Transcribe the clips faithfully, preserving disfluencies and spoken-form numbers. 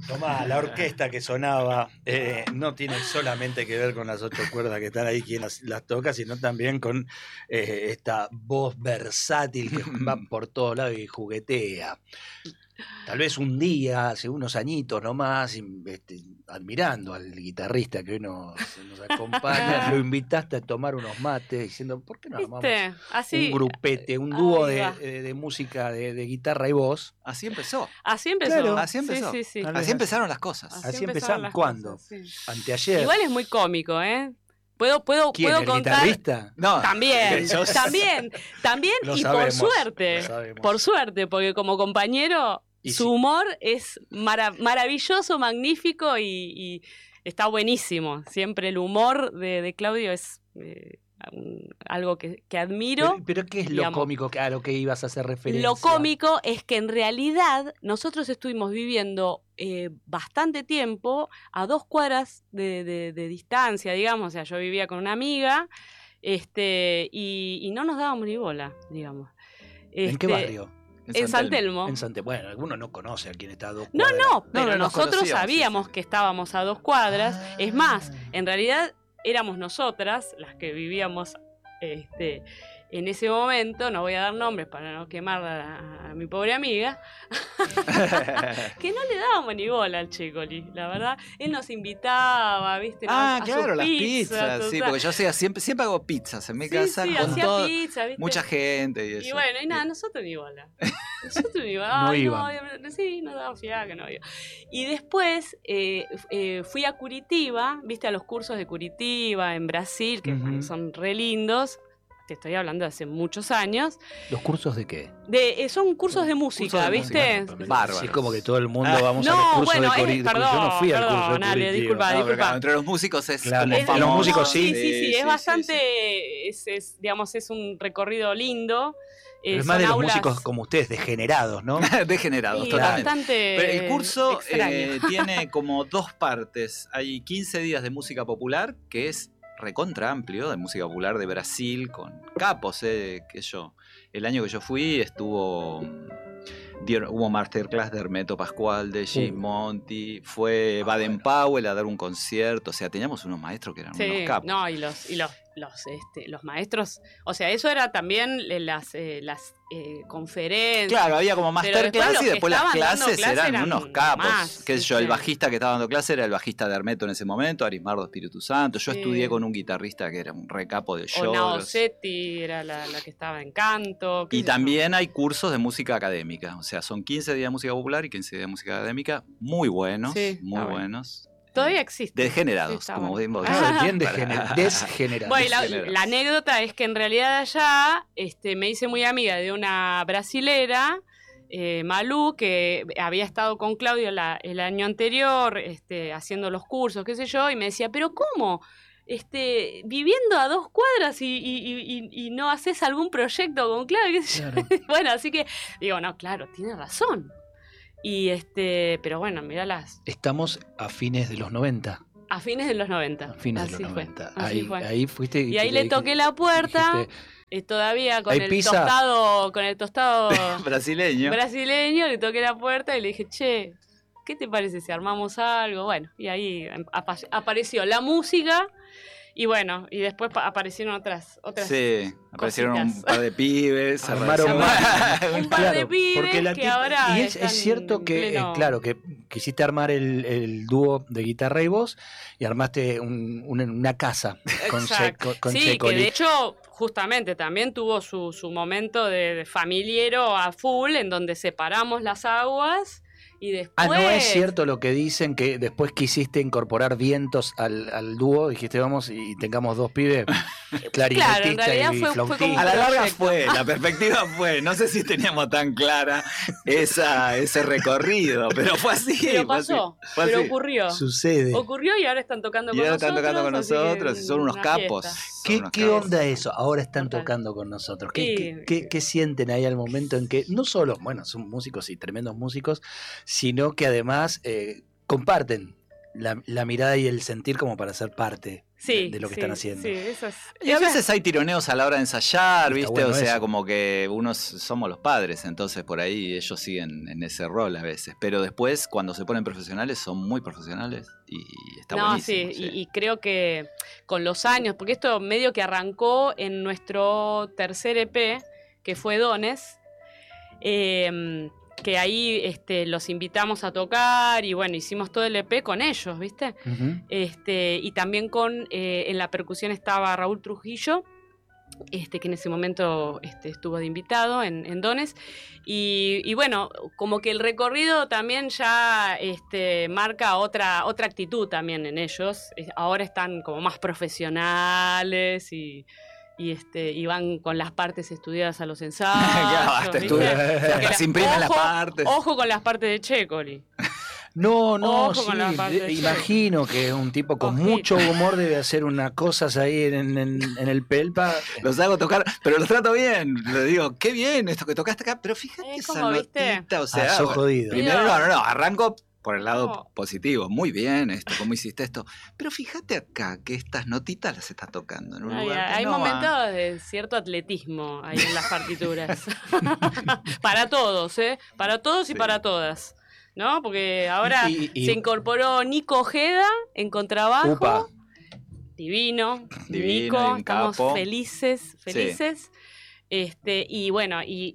Tomá, la orquesta que sonaba eh, no tiene solamente que ver con las ocho cuerdas que están ahí quien las, las toca, sino también con eh, esta voz versátil que va por todos lados y juguetea. Tal vez un día, hace unos añitos nomás, este, admirando al guitarrista que hoy nos, nos acompaña, lo invitaste a tomar unos mates diciendo, ¿por qué no armamos Así, un grupete, un dúo de, de, de música de, de guitarra y voz? Así empezó. Así empezó. Claro, así empezó. Sí, sí, sí. Así empezaron las cosas. Así, así empezaron. ¿Cuándo? Cosas, sí. Anteayer. Igual es muy cómico, ¿eh? Puedo, puedo, ¿Quién, puedo el contar. ¿Guitarrista? No. También, también, también, lo y sabemos, por suerte, por suerte, porque como compañero, y su sí. humor es marav- maravilloso, magnífico y, y está buenísimo. Siempre el humor de, de Claudio es eh, un, algo que, que admiro. Pero, pero ¿qué es lo digamos, cómico a lo que ibas a hacer referencia? Lo cómico es que en realidad nosotros estuvimos viviendo eh, bastante tiempo a dos cuadras de, de, de distancia, digamos. O sea, yo vivía con una amiga este, y, y no nos dábamos ni bola, digamos. Este, ¿En qué barrio? En San Telmo. En San Telmo. Bueno, alguno no conoce a quién está a dos cuadras. No, no, pero no, no nosotros sabíamos sí, sí. que estábamos a dos cuadras. Ah. Es más, en realidad éramos nosotras las que vivíamos este, en ese momento, no voy a dar nombres para no quemar a, a mi pobre amiga, que no le dábamos ni bola al Checoli, la verdad. Él nos invitaba, ¿viste? Ah, a claro, sus las pizzas, pizzas, sí, porque yo hacía, siempre, siempre hago pizzas en mi sí, casa sí, con hacía todo, pizza, ¿viste? mucha gente y eso. Y bueno, y nada, nosotros ni bola. Nosotros ni bola. No Ay, iban. No, sí, nos daba fiada que no iba. Y después eh, eh, fui a Curitiba, ¿viste? A los cursos de Curitiba en Brasil, que uh-huh. bueno, son re lindos. Te estoy hablando de hace muchos años. ¿Los cursos de qué? De, eh, son cursos de música, cursos de ¿viste? Música. Bárbaro. Sí, como que todo el mundo ah, vamos no, a los cursos bueno, de Curitiba. Perdón, yo no fui perdón, al curso de dale, disculpa, no, disculpa. Entre los músicos es claro, como es, famoso. Los músicos no, sí. Sí, sí, sí, sí, es sí, bastante, sí, sí. Es, es, digamos, es un recorrido lindo. Pero eh, es más de los aulas... músicos como ustedes, degenerados, ¿no? Degenerados, sí, totalmente. Bastante Pero el curso eh, tiene como dos partes. Hay quince días de música popular, que es recontra amplio, de música popular de Brasil, con capos, eh, que yo. El año que yo fui estuvo... Dieron, hubo masterclass de Hermeto Pascual, de Jim Monti, fue Baden Powell a dar un concierto, o sea, teníamos unos maestros que eran sí, unos capos. No, y los, y los, los, este, los maestros, o sea, eso era también las, eh, las eh, conferencias. Claro, había como masterclass y después las clases clase eran, eran unos capos. Más, Qué sé sí, yo, sí. el bajista que estaba dando clase era el bajista de Hermeto en ese momento, Arismardo Espíritu Santo. Yo sí. estudié con un guitarrista que era un recapo de show. Nao Setti era la, la que estaba en canto. Y también hay cursos de música académica, o sea, son quince días de música popular y quince días de música académica, muy buenos, sí, muy buenos. Bueno. Todavía existe. Degenerados, sí, como bueno. vimos. Ah, bien degener- desgenerados. Bueno, la, la anécdota es que en realidad allá este, me hice muy amiga de una brasilera, eh, Malú, que había estado con Claudio la, el año anterior este, haciendo los cursos, qué sé yo, y me decía, ¿pero cómo? Este, viviendo a dos cuadras y, y, y, y no haces algún proyecto con Claudio, qué sé yo. Claro. Bueno, así que digo, no, claro, tiene razón. Y este, pero bueno, mirá las. Estamos a fines de los noventa. A fines de los noventa. A fines así de los noventa. Fue, ahí, fue. ahí fuiste. Y ahí le dijiste, toqué la puerta. Dijiste, eh, todavía con el pizza? tostado, con el tostado brasileño. Brasileño, le toqué la puerta y le dije, che, ¿qué te parece si armamos algo? Bueno, y ahí ap- apareció la música. Y bueno, y después pa- aparecieron otras otras Sí, aparecieron cositas. un par de pibes. Armaron un par claro, de pibes la que ahora Y es, es cierto que, pleno... eh, claro, que quisiste armar el, el dúo de guitarra y voz y armaste un, un, una casa con, che, con, con sí, Checoli. Que de hecho, justamente también tuvo su, su momento de, de familiero a full, en donde separamos las aguas. Y después... Ah, no es cierto lo que dicen, que después quisiste incorporar vientos al, al dúo, dijiste vamos y tengamos dos pibes, clarinetista claro, y fue, flautista. Fue a la larga fue, la perspectiva fue, no sé si teníamos tan clara esa, ese recorrido, pero fue así. Pero pasó, fue así, fue pero así. ocurrió. Sucede. Ocurrió y ahora están tocando y con ahora nosotros. están tocando con nosotros y son unos capos. ¿Qué, unos ¿qué capos. onda eso? Ahora están Total. tocando con nosotros. ¿Qué, sí. qué, qué, ¿Qué sienten ahí al momento en que no solo, bueno, son músicos y tremendos músicos, sino que además eh, comparten la, la mirada y el sentir como para ser parte sí, de, de lo que sí, están haciendo. Sí, eso es, y a veces hay tironeos a la hora de ensayar, ¿viste? Bueno o sea, eso. como que unos somos los padres, entonces por ahí ellos siguen en ese rol a veces. Pero después, cuando se ponen profesionales, son muy profesionales y está no, buenísimo. Sí, Sí. Y, y creo que con los años, porque esto medio que arrancó en nuestro tercer E P, que fue Dones, eh, que ahí este, los invitamos a tocar y bueno, hicimos todo el E P con ellos, ¿viste? Uh-huh. Este, y también con, eh, en la percusión estaba Raúl Trujillo, este, que en ese momento este, estuvo de invitado en, en Dones, y, y bueno, como que el recorrido también ya este, marca otra, otra actitud también en ellos, ahora están como más profesionales y... Y, este, y van con las partes estudiadas a los ensayos. Ya basta, estudia. Se imprimen las partes. Ojo con las partes de Checoli. No, no, Ojo sí, de imagino que es un tipo con Ojito. mucho humor debe hacer unas cosas ahí en, en, en el Pelpa. Los hago tocar, pero los trato bien. Le digo, qué bien esto que tocaste acá, pero fíjate Eh, esa ¿cómo, notita, viste? o sea, Ah, sos jodido. primero no, no, no, arranco por el lado No. positivo, muy bien esto, cómo hiciste esto, pero fíjate acá que estas notitas las estás tocando en un Ay, lugar que hay no momentos va. de cierto atletismo ahí en las partituras. Para todos, ¿eh? Para todos y Sí. para todas. ¿No? Porque ahora Y- y- se incorporó Nico Ojeda en contrabajo. Upa. Divino, Divino, y Nico, un estamos capo. felices, felices. Este, y bueno, y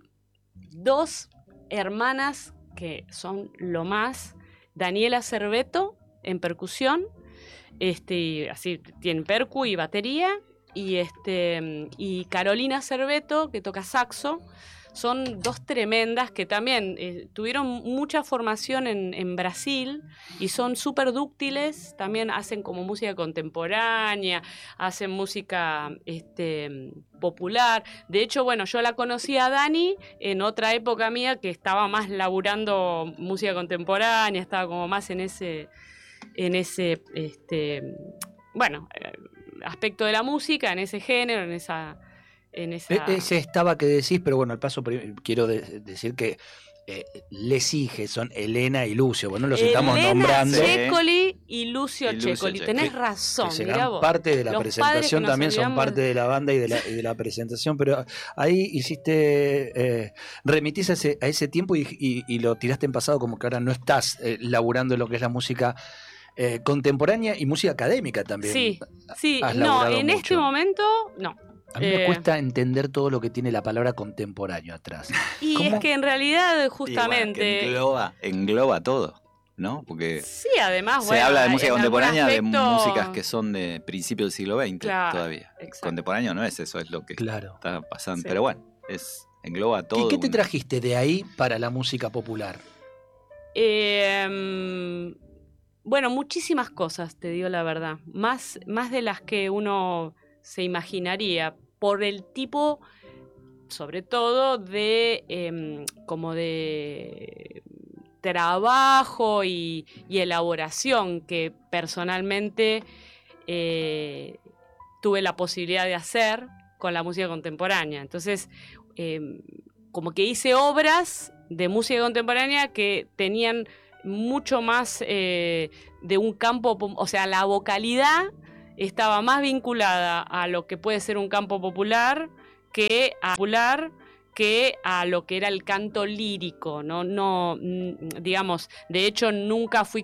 dos hermanas que son lo más, Daniela Cerveto en percusión, este, y así tienen percu y batería, y este y Carolina Cerveto que toca saxo. Son dos tremendas que también eh, tuvieron mucha formación en, en Brasil y son súper dúctiles, también hacen como música contemporánea, hacen música este, popular. De hecho, bueno, yo la conocí a Dani en otra época mía que estaba más laburando música contemporánea, estaba como más en ese, en ese este, bueno, eh, aspecto de la música, en ese género, en esa... En esa... Ese estaba que decís, pero bueno, al paso quiero de- decir que eh, les hijas son Elena y Lucio, bueno, los estamos Elena nombrando. Checoli y Lucio, Y Lucio Checoli. Checoli. Tenés Que- razón, que mirá serán vos. parte de la Los presentación, padres que nos también son olvidamos parte de la banda y de la, y de la presentación, pero ahí hiciste, eh, remitís a ese, a ese tiempo y, y, y lo tiraste en pasado, como que ahora no estás eh, laburando en lo que es la música eh, contemporánea y música académica también. Sí, sí, Has no, laburado en mucho. este momento, no. A mí me Eh, cuesta entender todo lo que tiene la palabra contemporáneo atrás. Y ¿Cómo? es que en realidad, Y bueno, justamente... que engloba, engloba todo, ¿no? Porque Sí, además, se bueno, habla de música en algún contemporánea aspecto- de músicas que son de principios del siglo veinte Claro, todavía. exacto. Contemporáneo no es eso, es lo que Claro. está pasando. Sí. Pero bueno, es engloba todo. ¿Qué, qué te un- trajiste de ahí para la música popular? Eh, bueno, muchísimas cosas, te digo la verdad. Más, más de las que uno se imaginaría. Por el tipo, sobre todo, de eh, como de trabajo y, y elaboración que personalmente eh, tuve la posibilidad de hacer con la música contemporánea. Entonces, eh, como que hice obras de música contemporánea que tenían mucho más eh, de un campo, o sea, la vocalidad estaba más vinculada a lo que puede ser un campo popular que a popular que a lo que era el canto lírico, no, no, digamos, de hecho nunca fui